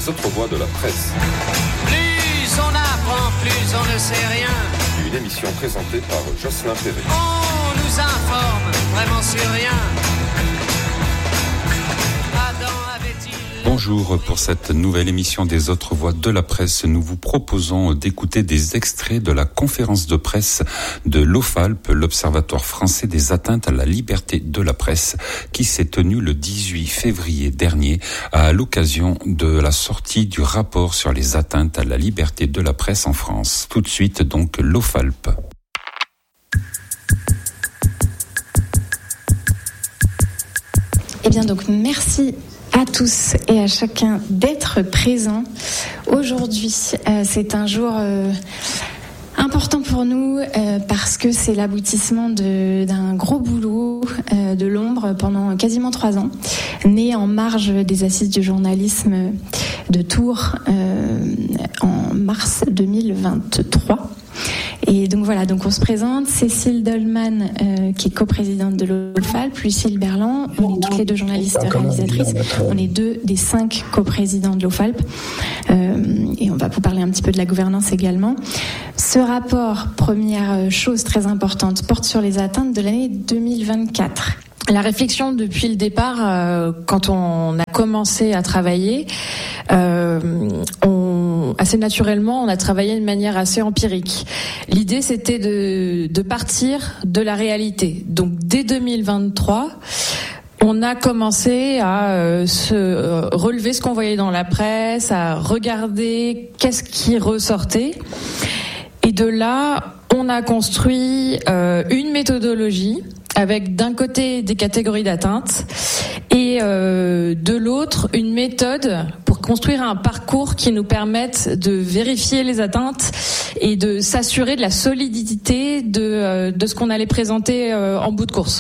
les autres voix de la presse. Plus on apprend, plus on ne sait rien. Une émission présentée par Jocelyn Perret. On nous informe vraiment sur rien. Bonjour, pour cette nouvelle émission des autres voix de la presse, nous vous proposons d'écouter des extraits de la conférence de presse de l'OFALP, l'Observatoire français des atteintes à la liberté de la presse, qui s'est tenue le 18 février dernier à l'occasion de la sortie du rapport sur les atteintes à la liberté de la presse en France. Tout de suite donc l'OFALP. Eh bien donc merci à tous et à chacun d'être présents. Aujourd'hui, c'est un jour important pour nous parce que c'est l'aboutissement d'un gros boulot de l'ombre pendant quasiment 3 ans, né en marge des assises du journalisme de Tours en mars 2023. Et donc voilà, donc on se présente, Cécile Dollmann qui est coprésidente de l'OFALP, Lucille Berland, on est toutes les deux journalistes réalisatrices, on est 2 des 5 coprésidents de l'OFALP et on va vous parler un petit peu de la gouvernance également. Ce rapport, première chose très importante, porte sur les atteintes de l'année 2024. La réflexion depuis le départ, quand on a commencé à travailler, assez naturellement, on a travaillé de manière assez empirique. L'idée, c'était de partir de la réalité. Donc, dès 2023, on a commencé à relever ce qu'on voyait dans la presse, à regarder qu'est-ce qui ressortait. Et de là, on a construit une méthodologie avec d'un côté des catégories d'atteintes et de l'autre une méthode pour construire un parcours qui nous permette de vérifier les atteintes et de s'assurer de la solidité de ce qu'on allait présenter en bout de course.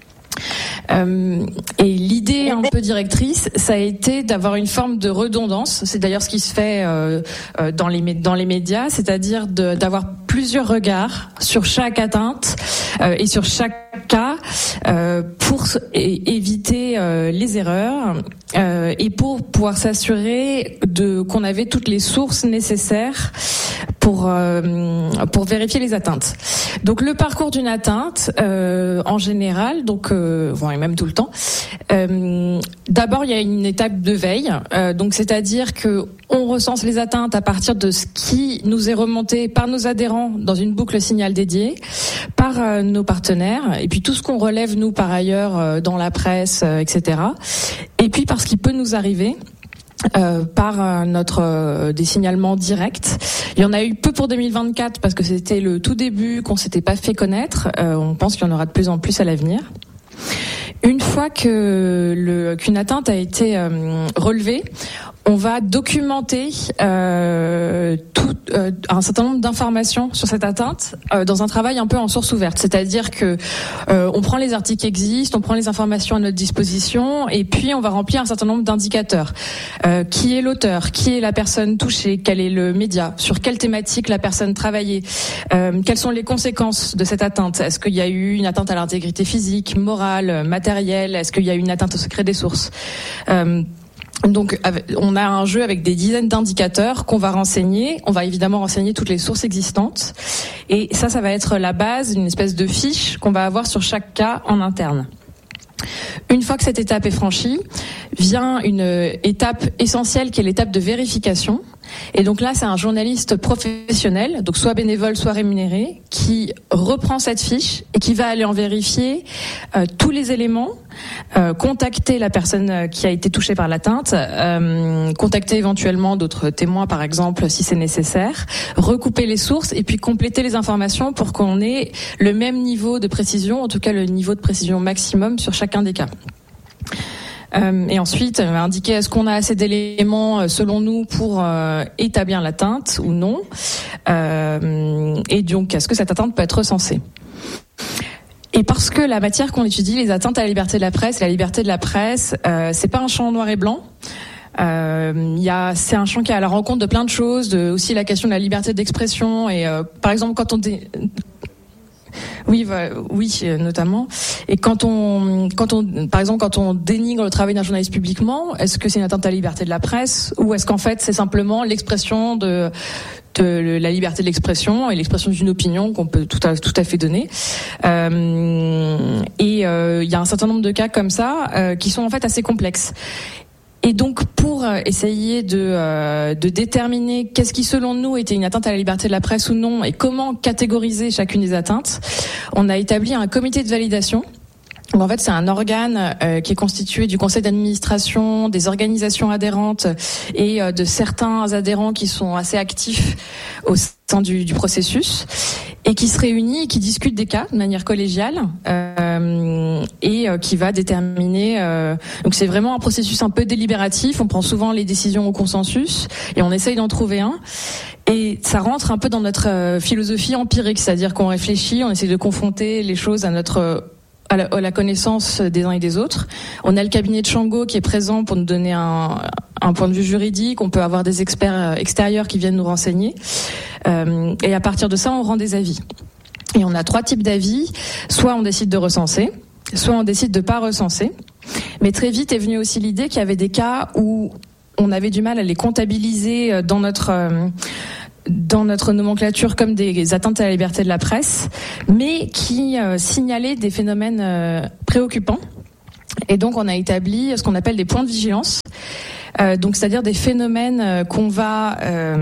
Et l'idée un peu directrice, ça a été d'avoir une forme de redondance. C'est d'ailleurs ce qui se fait dans les médias, c'est-à-dire d'avoir plusieurs regards sur chaque atteinte et sur chaque cas pour éviter les erreurs et pour pouvoir s'assurer qu'on avait toutes les sources nécessaires pour vérifier les atteintes. Donc le parcours d'une atteinte en général, donc et même tout le temps. D'abord, il y a une étape de veille, donc c'est-à-dire que on recense les atteintes à partir de ce qui nous est remonté par nos adhérents dans une boucle signal dédiée, par nos partenaires, et puis tout ce qu'on relève nous par ailleurs dans la presse, etc. Et puis par ce qui peut nous arriver. Par des signalements directs. Il y en a eu peu pour 2024 parce que c'était le tout début, qu'on s'était pas fait connaître. On pense qu'il y en aura de plus en plus à l'avenir. Une fois qu'une atteinte a été relevée, on va documenter un certain nombre d'informations sur cette atteinte dans un travail un peu en source ouverte. C'est-à-dire que on prend les articles qui existent, on prend les informations à notre disposition et puis on va remplir un certain nombre d'indicateurs. Qui est l'auteur ? Qui est la personne touchée ? Quel est le média ? Sur quelle thématique la personne travaillait ? Quelles sont les conséquences de cette atteinte ? Est-ce qu'il y a eu une atteinte à l'intégrité physique, morale, matérielle ? Est-ce qu'il y a eu une atteinte au secret des sources ? Donc, on a un jeu avec des dizaines d'indicateurs qu'on va renseigner. On va évidemment renseigner toutes les sources existantes. Et ça va être la base d'une espèce de fiche qu'on va avoir sur chaque cas en interne. Une fois que cette étape est franchie, vient une étape essentielle qui est l'étape de vérification. Et donc là, c'est un journaliste professionnel, donc soit bénévole, soit rémunéré, qui reprend cette fiche et qui va aller en vérifier tous les éléments, contacter la personne qui a été touchée par l'atteinte, contacter éventuellement d'autres témoins, par exemple, si c'est nécessaire, recouper les sources et puis compléter les informations pour qu'on ait le même niveau de précision, en tout cas le niveau de précision maximum sur chacun des cas. Et ensuite, indiquer est-ce qu'on a assez d'éléments selon nous pour établir l'atteinte ou non, et donc est-ce que cette atteinte peut être recensée. Et parce que la matière qu'on étudie, les atteintes à la liberté de la presse, c'est pas un champ noir et blanc. C'est un champ qui est à la rencontre de plein de choses, aussi la question de la liberté d'expression et par exemple quand on Oui, notamment. Et quand on, par exemple, quand on dénigre le travail d'un journaliste publiquement, est-ce que c'est une atteinte à la liberté de la presse, ou est-ce qu'en fait c'est simplement l'expression de la liberté de l'expression et l'expression d'une opinion qu'on peut tout à fait donner. Il y a un certain nombre de cas comme ça qui sont en fait assez complexes. Et donc, pour essayer de déterminer qu'est-ce qui, selon nous, était une atteinte à la liberté de la presse ou non, et comment catégoriser chacune des atteintes, on a établi un comité de validation. En fait, c'est un organe qui est constitué du conseil d'administration, des organisations adhérentes et de certains adhérents qui sont assez actifs au sein du processus, et qui se réunit et qui discute des cas de manière collégiale et qui va déterminer. Donc c'est vraiment un processus un peu délibératif. On prend souvent les décisions au consensus et on essaye d'en trouver un. Et ça rentre un peu dans notre philosophie empirique, c'est-à-dire qu'on réfléchit, on essaie de confronter les choses à la connaissance des uns et des autres. On a le cabinet de Shango qui est présent pour nous donner un point de vue juridique. On peut avoir des experts extérieurs qui viennent nous renseigner. Et à partir de ça, on rend des avis. Et on a 3 types d'avis. Soit on décide de recenser, soit on décide de pas recenser. Mais très vite est venue aussi l'idée qu'il y avait des cas où on avait du mal à les comptabiliser dans notre nomenclature comme des atteintes à la liberté de la presse, mais qui signalaient des phénomènes préoccupants. Et donc on a établi ce qu'on appelle des points de vigilance. Donc c'est-à-dire des phénomènes qu'on va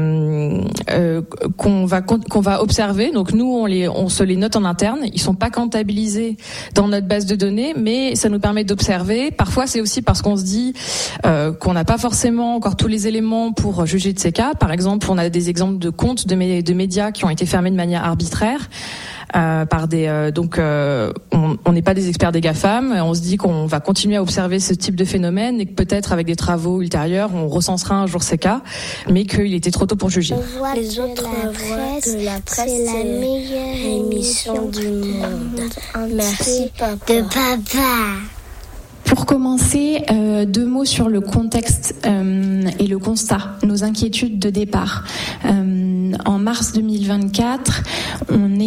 observer. Donc nous on se les note en interne. Ils sont pas comptabilisés dans notre base de données, mais ça nous permet d'observer. Parfois c'est aussi parce qu'on se dit qu'on n'a pas forcément encore tous les éléments pour juger de ces cas. Par exemple, on a des exemples de comptes de médias qui ont été fermés de manière arbitraire. On n'est pas des experts des GAFAM, on se dit qu'on va continuer à observer ce type de phénomène et que peut-être avec des travaux ultérieurs on recensera un jour ces cas, mais qu'il était trop tôt pour juger. On voit les autres voix de la presse, c'est la meilleure émission du monde. Merci de papa. Pour commencer, 2 mots sur le contexte et le constat, nos inquiétudes de départ. En mars 2023, on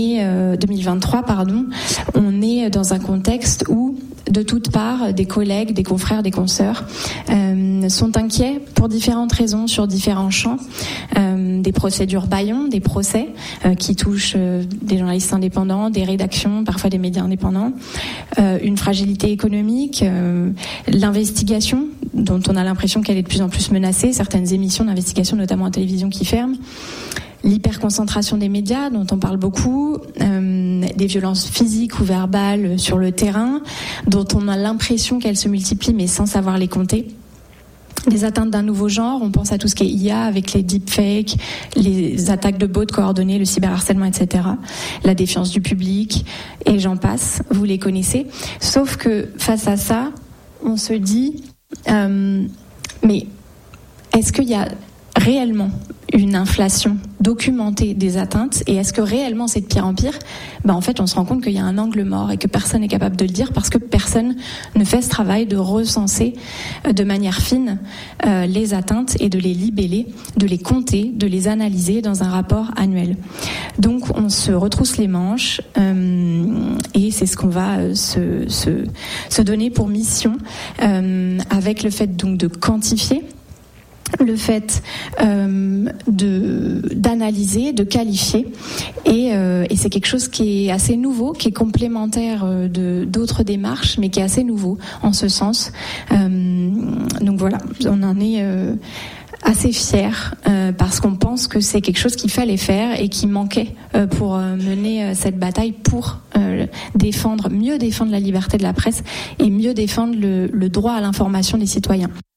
est dans un contexte où, de toutes parts, des collègues, des confrères, des consoeurs sont inquiets pour différentes raisons sur différents champs. Des procédures bâillons, des procès qui touchent des journalistes indépendants, des rédactions, parfois des médias indépendants, une fragilité économique, l'investigation dont on a l'impression qu'elle est de plus en plus menacée, certaines émissions d'investigation notamment à télévision qui ferment, l'hyperconcentration des médias dont on parle beaucoup, des violences physiques ou verbales sur le terrain dont on a l'impression qu'elles se multiplient mais sans savoir les compter. Des atteintes d'un nouveau genre, on pense à tout ce qui est IA avec les deepfakes, les attaques de bots coordonnées, le cyberharcèlement, etc. La défiance du public, et j'en passe, vous les connaissez. Sauf que face à ça, on se dit, mais est-ce qu'il y a réellement une inflation documentée des atteintes, et est-ce que réellement c'est de pire en pire? En fait, on se rend compte qu'il y a un angle mort et que personne n'est capable de le dire parce que personne ne fait ce travail de recenser de manière fine les atteintes et de les libeller, de les compter, de les analyser dans un rapport annuel. Donc, on se retrousse les manches et c'est ce qu'on va se donner pour mission avec le fait donc de quantifier, le fait d'analyser, de qualifier, et c'est quelque chose qui est assez nouveau, qui est complémentaire d'autres démarches, mais qui est assez nouveau en ce sens. Donc voilà, on en est assez fiers parce qu'on pense que c'est quelque chose qu'il fallait faire et qui manquait pour mener cette bataille pour mieux défendre la liberté de la presse et mieux défendre le droit à l'information des citoyens.